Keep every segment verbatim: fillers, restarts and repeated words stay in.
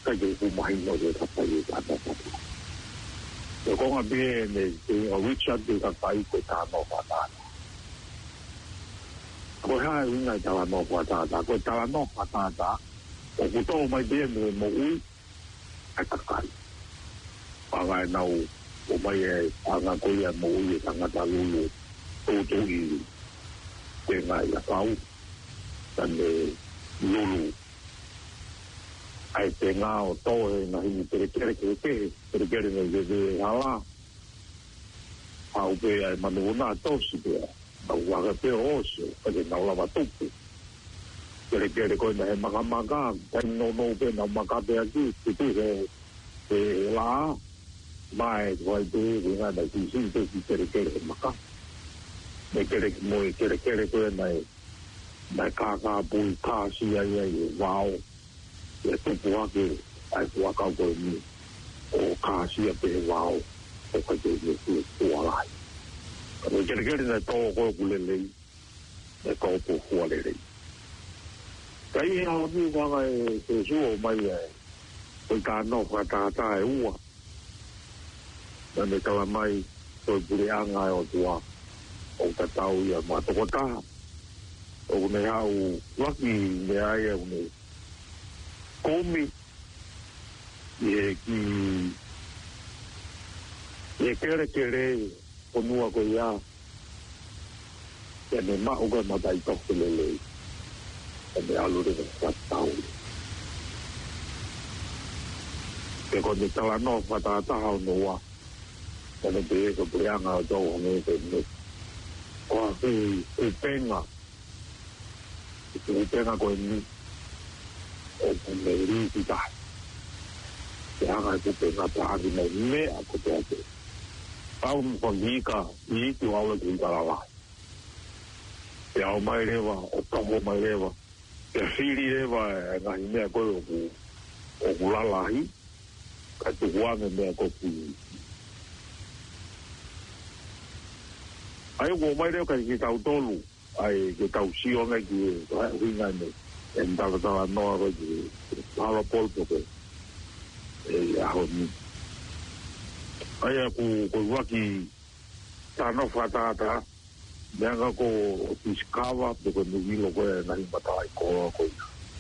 世界不买我就他才有办法。就講下邊你你我 Richard 對他仔佢打冇發達，佢係應該就係冇發達，佢打冇發達，我估到咪啲人冇會係得解，話係鬧冇乜嘢，話係佢又冇嘢，但係就路都中意定係入口，但係路路。ai tengah atau nahi kira-kira kira kira-kira kira hala au pe ai manuna tosi pe au wa pe oso pe na la batuku kira-kira ko na maga-maga kan no no pe na maga pe aquí tu he pe la mai vai tu vinga da tu sin tu kira-kira maga me kira mo kira-kira ko na na ka ka pu ka si ai ai wow也都不话给哎我搞过你我卡西也别哇我快就就是过来我觉得个人在多过不来嘞在搞不过来嘞所以后你讲哎就是我们也会干到发大大物啊那你讲咪对不了爱我多我的道也嘛多大我们要我你也要你Komi ye ki ye kere kere onua ko ya ya ne ma uga ma dai to lele e alu de ta tau ke ko ni tala no fa ta ta ha no wa ne be ko prianga do ne te ne ko e e penga e penga ko ni o me ri ti ta ya ga ku pe na ta ni me me a ku te ate pau mo ni ka ni tu ala ti ta la ya o mai le wa o to mo mai le wa ya si ri le wa ga ni me ko o o ku la la hi ka tu wa me me ko ku ai wo mai le ka ki ta to lu ai ki ta si o ngai ki ha wi ngai me en da da no ro di palo polpo ke e a ho ni ai ku ku wa ki ta no fata ta venga ko piscava porque no vi lo que na batai ko ko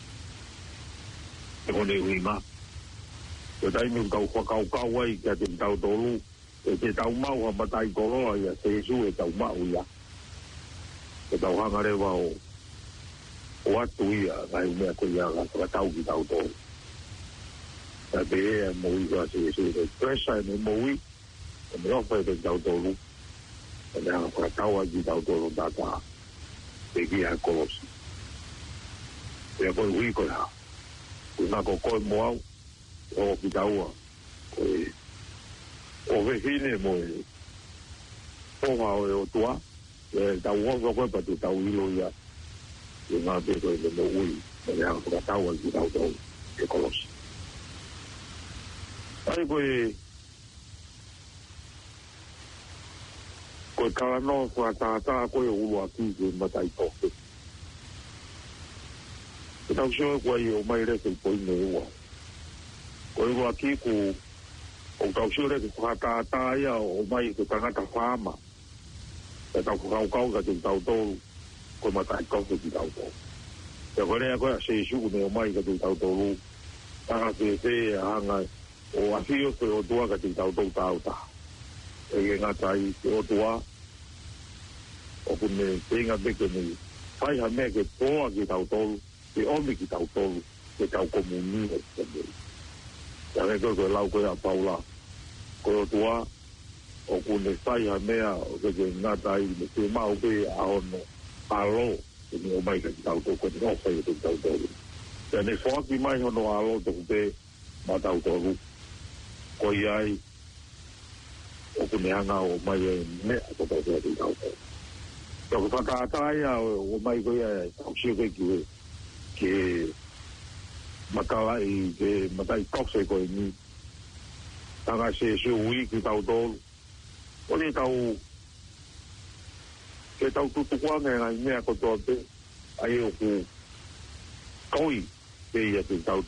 ko ne wi ma ko dai mi ko ko ko ko wai ka tin tau to lu e te tau mau ha batai ko lo ya se su e tau mau ya ko tau ha ngare wa o atu ia ngai mea ko ia ka tau ki tau tō ta te e mo i ka se se te presa e me mo i e me ofa e te tau tō lu e me hanga ka tau a ki tau tō lu tata te ki a kolosi e a koe hui koe ha ku nga ko koe mo au o ki tau a koe o vehine mo e o hao e o tua e tau ofa koe pa te tau ilo ia e ngā te koe le mo ui e le hanga ka tau a ki tau tō e kolosi ai koe koe karano kua tātā koe o ulu a ki koe matai tōke e tau sio koe i o mai re kei koe me ua koe ulu a ki ku o tau sio re ke kua tātā ia o mai ke tangata whāma e tau kukau kau ka te tau tōru koe matai tōke ki tau tōru e koe rea koe a se suku me o mai ka te tau tōru tanga te te hanga o asio te o tua ka te tau tōru tau tā e ke ngatai te o tua o kune tenga beke ni whai ha mea ke poa ki tau tōru te omi ki tau tōru te tau komuni e te mei ya me koe koe lau koe a paula koe o tua o kune whai ha mea o ke ke ngatai me te mau pe a hono alo e ni o mai ka te tau tōru koe te ngawhai e te tau tōru ya ne whaki mai hono alo te kupe ma tau tōru koe iai o kune hanga o mai e mea ko tau te te tau tōru Tau whakaatai a o mai koe e tau sio koe ki ke matala i ke matai tokse koe ni tanga se sio ui ki tau tōru o ni tau ke tau tutukua ngai ngai mea ko tō te ai o ku koi te ia te tau